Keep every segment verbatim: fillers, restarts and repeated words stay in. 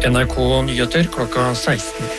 N R K Nyheter klokka seksten.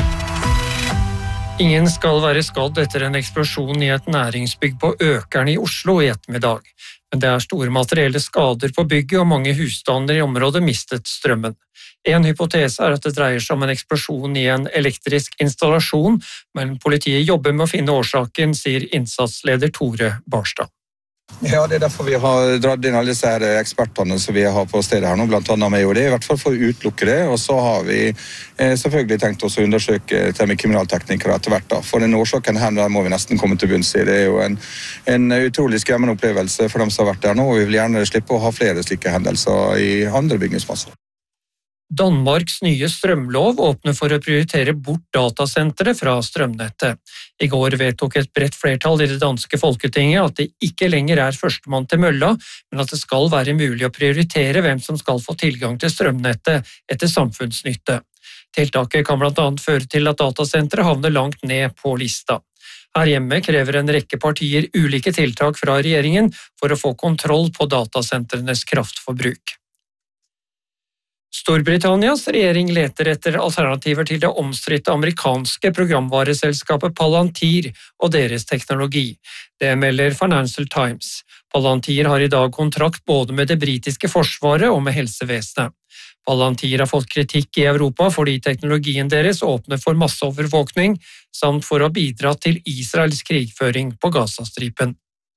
Ingen skal være skadd etter en eksplosjon i et næringsbygg på Økern i Oslo i ettermiddag. Men det er store materielle skader på bygget, og mange husstander i området mistet strømmen. En hypotese er at det dreier seg om en eksplosjon i en elektrisk installasjon, men politiet jobber med å finne årsaken, sier innsatsleder Tore Barstad. Ja, det er derfor vi har dratt inn alle disse her ekspertene som vi har på stedet her nå, blant annet med det, i hvert fall for å utelukke det, og så har vi eh, selvfølgelig tenkt oss å undersøke det med kriminalteknikere etter hvert da. For den årsaken her der må vi nesten komme til bunns i. Det er jo en, en utrolig skremmende opplevelse for dem som har vært der nå, og vi vil gjerne slippe å ha flere slike hendelser i andre bygningsmasser. Danmarks nye strømlov åpner for å prioritere bort datasentre fra strømnettet. I går vedtok et bredt flertall i det danske folketinget at det ikke lenger er førstemann til mølla, men at det skal være mulig å prioritere hvem som skal få tilgang til strømnettet etter samfunnsnytte. Tiltaket kan blant annet føre til at datasentre havner langt ned på lista. Her hjemme krever en rekke partier ulike tiltak fra regjeringen for å få kontroll på datasentrenes kraftforbruk. Storbritannias regjering leter etter alternativer til det omstridte amerikanske programvareselskapet Palantir og deres teknologi. Det melder Financial Times. Palantir har i dag kontrakt både med det britiske forsvaret og med helsevesenet. Palantir har fått kritikk i Europa fordi teknologien deres åpner for masseovervåkning, samt for å bidra til Israels krigføring på Gazastripen.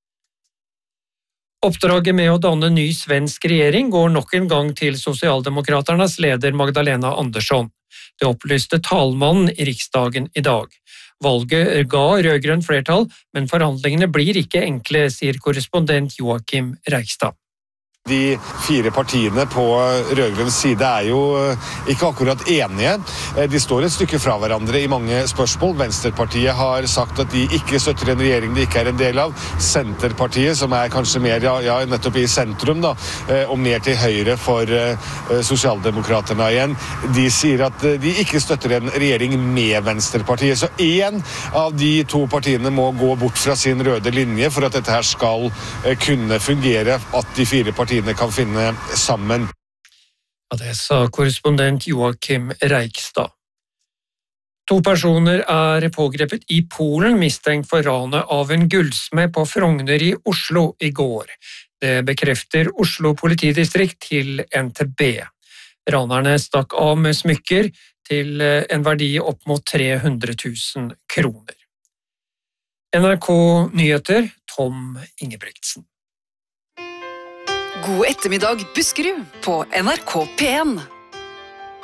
Oppdraget med å danne ny svensk regjering går nok en gang til Sosialdemokraternas leder Magdalena Andersson. Det opplyste talmannen i Riksdagen i dag. Valget ga rødgrønn flertall, men forhandlingene blir ikke enkle, sier korrespondent Joakim Reigstad. De fire partiene på rødgrønn side er jo ikke akkurat enige. De står et stykke fra hverandre i mange spørsmål. Venstrepartiet har sagt at de ikke støtter en regjering de ikke er en del av. Senterpartiet, som er kanskje mer ja, ja, nettopp i sentrum, da, og mer til høyre for Sosialdemokraterne igjen, de sier at de ikke støtter en regjering med Venstrepartiet. Så en av de to partiene må gå bort fra sin røde linje for at dette her skal kunne fungere, at de fire partiene kan finne sammen. Ja, det sa korrespondent Joakim Reigstad. To personer er pågrepet i Polen mistenkt for ranet av en gullsmed på Frogner i Oslo i går. Det bekrefter Oslo politidistrikt til N T B. Ranerne stakk av med smykker til en verdi opp mot tre hundre tusen kroner. N R K Nyheter, Tom Ingebrigtsen. God ettermiddag, Buskerud, på N R K P en.